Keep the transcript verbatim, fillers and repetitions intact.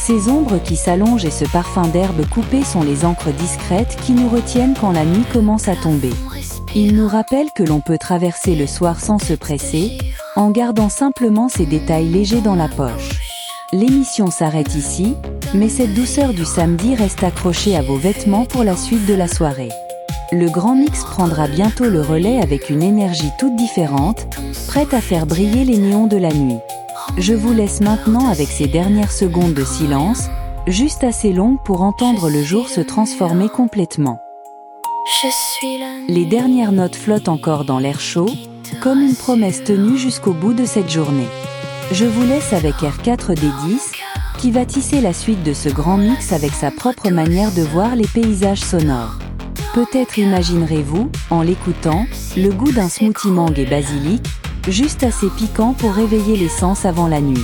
Ces ombres qui s'allongent et ce parfum d'herbe coupée sont les ancres discrètes qui nous retiennent quand la nuit commence à tomber. Ils nous rappellent que l'on peut traverser le soir sans se presser, en gardant simplement ces détails légers dans la poche. L'émission s'arrête ici, mais cette douceur du samedi reste accrochée à vos vêtements pour la suite de la soirée. Le Grand Mix prendra bientôt le relais avec une énergie toute différente, prête à faire briller les néons de la nuit. Je vous laisse maintenant avec ces dernières secondes de silence, juste assez longues pour entendre le jour se transformer complètement. Les dernières notes flottent encore dans l'air chaud, comme une promesse tenue jusqu'au bout de cette journée. Je vous laisse avec R quatre D dix, qui va tisser la suite de ce grand mix avec sa propre manière de voir les paysages sonores. Peut-être imaginerez-vous, en l'écoutant, le goût d'un smoothie mangue et basilic, juste assez piquant pour réveiller les sens avant la nuit.